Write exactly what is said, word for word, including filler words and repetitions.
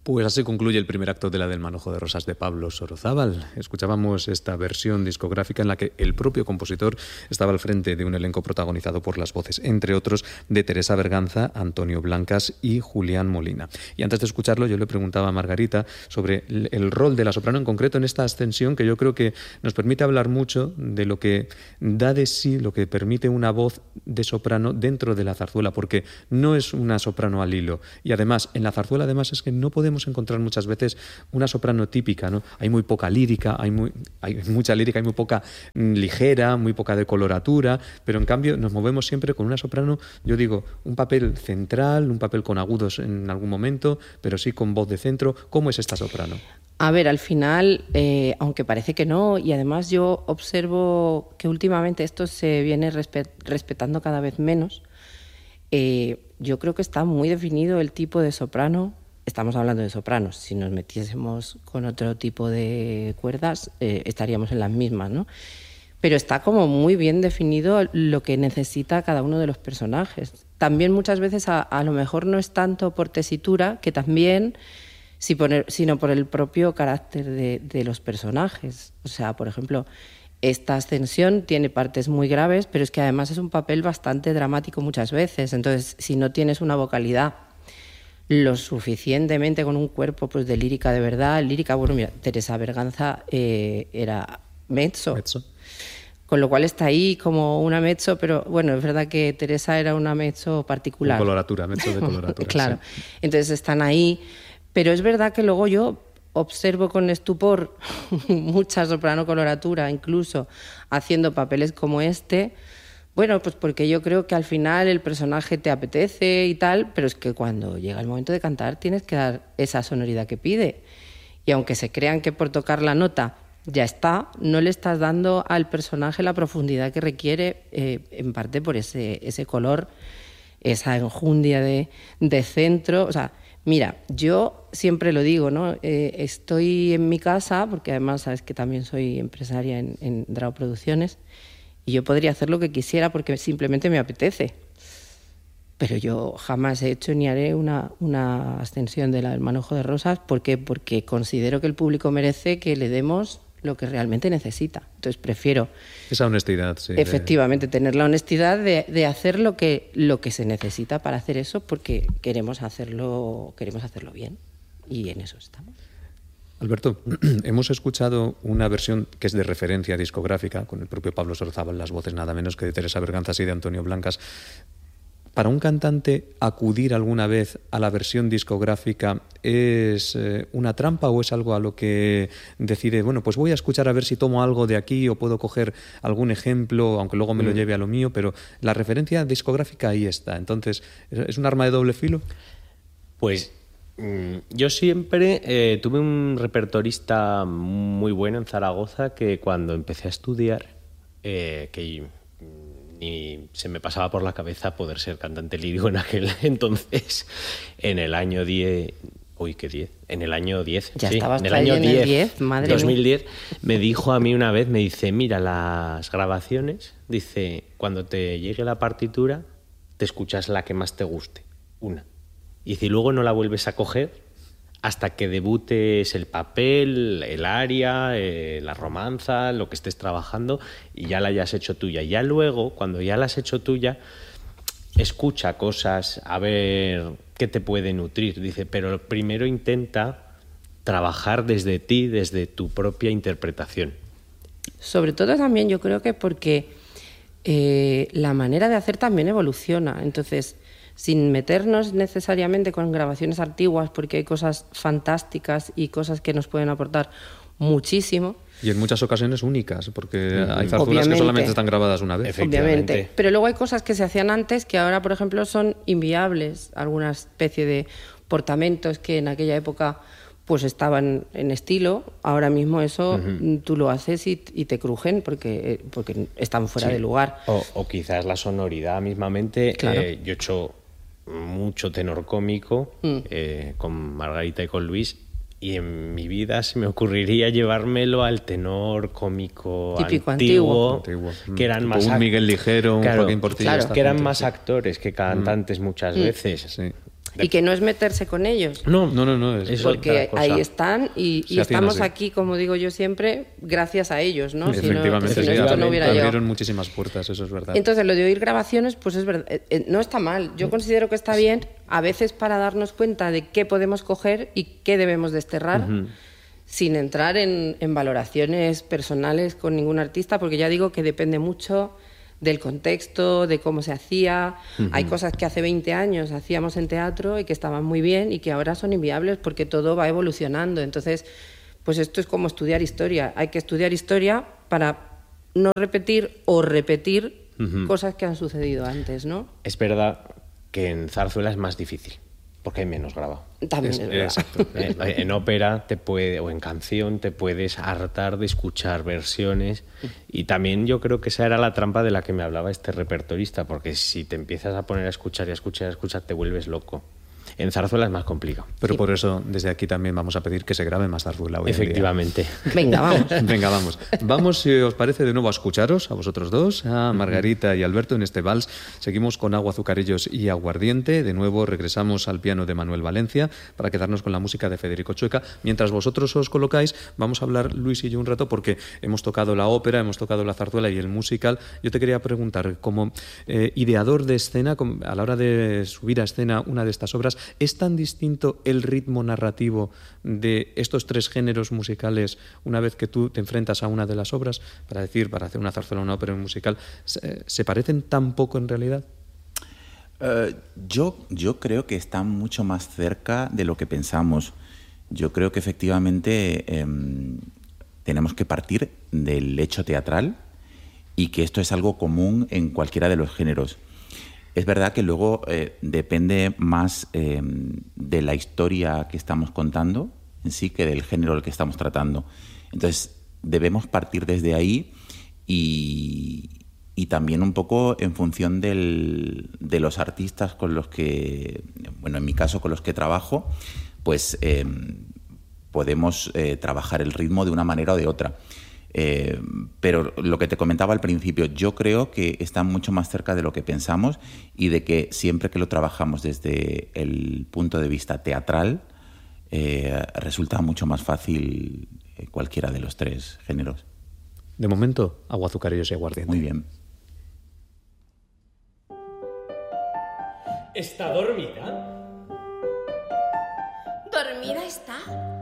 Pues así concluye el primer acto de la del Manojo de Rosas de Pablo Sorozábal. Escuchábamos esta versión discográfica en la que el propio compositor estaba al frente de un elenco protagonizado por las voces, entre otros, de Teresa Berganza, Antonio Blancas y Julián Molina. Y antes de escucharlo, yo le preguntaba a Margarita sobre el rol de la soprano en concreto en esta ascensión, que yo creo que nos permite hablar mucho de lo que da de sí, lo que permite una voz de soprano dentro de la zarzuela, porque no es una soprano al hilo. Y además, en la zarzuela además es que no podemos encontrar muchas veces una soprano típica, ¿no? Hay muy poca lírica, hay, muy, hay mucha lírica, hay muy poca mm, ligera, muy poca decoloratura, pero en cambio nos movemos siempre con una soprano, yo digo, un papel central, un papel con agudos en algún momento, pero sí con voz de centro. ¿Cómo es esta soprano? A ver, al final, eh, aunque parece que no, y además yo observo que últimamente esto se viene respet- respetando cada vez menos, eh, yo creo que está muy definido el tipo de soprano. Estamos hablando de sopranos. Si nos metiésemos con otro tipo de cuerdas, eh, estaríamos en las mismas, ¿no? Pero está como muy bien definido lo que necesita cada uno de los personajes. También muchas veces a, a lo mejor no es tanto por tesitura, que también, si poner, sino por el propio carácter de, de los personajes. O sea, por ejemplo, esta ascensión tiene partes muy graves, pero es que además es un papel bastante dramático muchas veces. Entonces, si no tienes una vocalidad lo suficientemente con un cuerpo pues de lírica de verdad, lírica, bueno, mira, Teresa Berganza eh, era mezzo, Mezzo. Con lo cual está ahí como una mezzo, pero bueno, es verdad que Teresa era una mezzo particular. Con coloratura, mezzo de coloratura. Claro, sí. Entonces están ahí, pero es verdad que luego yo observo con estupor mucha soprano coloratura, incluso haciendo papeles como este. Bueno, pues porque yo creo que al final el personaje te apetece y tal, pero es que cuando llega el momento de cantar tienes que dar esa sonoridad que pide. Y aunque se crean que por tocar la nota ya está, no le estás dando al personaje la profundidad que requiere, eh, en parte por ese, ese color, esa enjundia de, de centro. O sea, mira, yo siempre lo digo, ¿no? Eh, estoy en mi casa, porque además sabes que también soy empresaria en, en Drao Producciones, y yo podría hacer lo que quisiera porque simplemente me apetece. Pero yo jamás he hecho ni haré una, una ascensión de la del Manojo de Rosas. ¿Por qué? Porque considero que el público merece que le demos lo que realmente necesita. Entonces prefiero... Esa honestidad, sí. Efectivamente, de... tener la honestidad de, de hacer lo que, lo que se necesita para hacer eso, porque queremos hacerlo, queremos hacerlo bien. Y en eso estamos. Alberto, hemos escuchado una versión que es de referencia discográfica, con el propio Pablo Sorozábal, las voces nada menos que de Teresa Berganza y de Antonio Blancas. ¿Para un cantante acudir alguna vez a la versión discográfica es eh, una trampa o es algo a lo que decide, bueno, pues voy a escuchar a ver si tomo algo de aquí o puedo coger algún ejemplo, aunque luego me lo lleve a lo mío, pero la referencia discográfica ahí está? Entonces, ¿es un arma de doble filo? Pues yo siempre eh, tuve un repertorista muy bueno en Zaragoza que cuando empecé a estudiar, eh, que ni se me pasaba por la cabeza poder ser cantante lírico en aquel entonces, en el año diez, uy, ¿qué diez? En el año diez, ya sí, estabas en el año en diez, el diez, madre dos mil diez, mía. me dijo a mí una vez, me dice, mira, las grabaciones, dice, cuando te llegue la partitura, te escuchas la que más te guste, una. Y si luego no la vuelves a coger hasta que debutes el papel, el aria, eh, la romanza, lo que estés trabajando y ya la hayas hecho tuya. Ya luego, cuando ya la has hecho tuya, escucha cosas, a ver qué te puede nutrir. Dice, pero primero intenta trabajar desde ti, desde tu propia interpretación. Sobre todo también yo creo que porque eh, la manera de hacer también evoluciona. Entonces, sin meternos necesariamente con grabaciones antiguas, porque hay cosas fantásticas y cosas que nos pueden aportar muchísimo. Y en muchas ocasiones únicas, porque hay zarzuelas Obviamente. que solamente están grabadas una vez. Obviamente. Pero luego hay cosas que se hacían antes que ahora, por ejemplo, son inviables. Alguna especie de portamentos que en aquella época pues estaban en estilo. Ahora mismo eso uh-huh. tú lo haces y, y te crujen porque, porque están fuera sí. de lugar. O, o quizás la sonoridad mismamente. Claro. Eh, yo he hecho mucho tenor cómico mm. eh, con Margarita y con Luis, y en mi vida se me ocurriría llevármelo al tenor cómico típico antiguo, antiguo, que eran tipo más un Miguel Ligero, un claro, Joaquín Portillo, claro, que eran más actores que cantantes mm. muchas mm. veces. Sí. Y que no es meterse con ellos. No, no, no, no. Es porque ahí están y, y estamos así. aquí, como digo yo siempre, gracias a ellos, ¿no? Efectivamente, si no, si sí, no, esto no hubiera abrieron llegado. muchísimas puertas, eso es verdad. Entonces, lo de oír grabaciones, pues es verdad, eh, no está mal. Yo considero que está bien, a veces para darnos cuenta de qué podemos coger y qué debemos desterrar, uh-huh. sin entrar en, en valoraciones personales con ningún artista, porque ya digo que depende mucho del contexto, de cómo se hacía. Uh-huh. Hay cosas que hace veinte años hacíamos en teatro y que estaban muy bien y que ahora son inviables porque todo va evolucionando. Entonces, pues esto es como estudiar historia. Hay que estudiar historia para no repetir o repetir uh-huh. cosas que han sucedido antes, ¿no? Es verdad que en zarzuela es más difícil, porque hay menos grabado. También es, es verdad. Exacto. En, en ópera te puede, o en canción te puedes hartar de escuchar versiones, y también yo creo que esa era la trampa de la que me hablaba este repertorista, porque si te empiezas a poner a escuchar y a escuchar y a escuchar te vuelves loco. En zarzuela es más complicado. Pero sí. por eso desde aquí también vamos a pedir que se grabe más zarzuela hoy Efectivamente. En día. Venga, vamos. Venga, vamos. Vamos, si os parece, de nuevo a escucharos, a vosotros dos, a Margarita y Alberto en este vals. Seguimos con Agua, Azucarillos y Aguardiente. De nuevo regresamos al piano de Manuel Valencia para quedarnos con la música de Federico Chueca. Mientras vosotros os colocáis, vamos a hablar Luis y yo un rato, porque hemos tocado la ópera, hemos tocado la zarzuela y el musical. Yo te quería preguntar, como eh, ideador de escena, como, a la hora de subir a escena una de estas obras, ¿es tan distinto el ritmo narrativo de estos tres géneros musicales una vez que tú te enfrentas a una de las obras? Para decir, para hacer una zarzuela, una ópera, un musical, ¿se, ¿se parecen tan poco en realidad? Uh, yo, yo creo que están mucho más cerca de lo que pensamos. Yo creo que efectivamente eh, tenemos que partir del hecho teatral y que esto es algo común en cualquiera de los géneros. Es verdad que luego eh, depende más eh, de la historia que estamos contando en sí que del género al que estamos tratando. Entonces, debemos partir desde ahí y, y también un poco en función del, de los artistas con los que, bueno, en mi caso con los que trabajo, pues eh, podemos eh, trabajar el ritmo de una manera o de otra. Eh, pero lo que te comentaba al principio, yo creo que están mucho más cerca de lo que pensamos y de que siempre que lo trabajamos desde el punto de vista teatral eh, resulta mucho más fácil cualquiera de los tres géneros. De momento, Agua, Azucarillos y Aguardiente. Muy bien. ¿Está dormida? ¿Dormida está?